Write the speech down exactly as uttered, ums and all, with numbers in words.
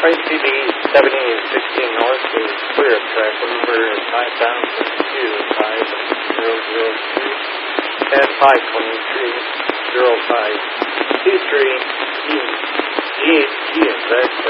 Train C B seventy and sixteen north is clear of track number five thousand two five zero zero three and five twenty-three zero five two three G G G X